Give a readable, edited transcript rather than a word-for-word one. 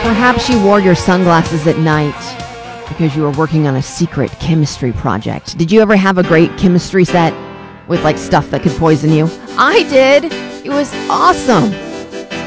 Perhaps you wore your sunglasses at night because you were working on a secret chemistry project. Did you ever have a great chemistry set with like stuff that could poison you? I did. It was awesome.